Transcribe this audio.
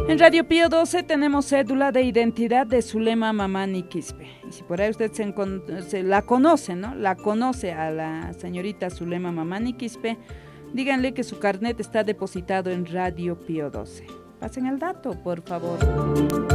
En Radio Pío 12 tenemos cédula de identidad de Zulema Mamani Quispe. Y si por ahí usted se la conoce, ¿no? La conoce a la señorita Zulema Mamani Quispe, díganle que su carnet está depositado en Radio Pío 12. Pasen el dato, por favor.